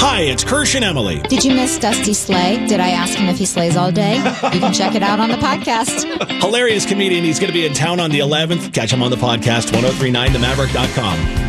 Hi, it's Kirsch and Emily. Did you miss Dusty Slay? Did I ask him if he slays all day? You can check it out on the podcast. Hilarious comedian. He's going to be in town on the 11th. Catch him on the podcast, 1039themaverick.com.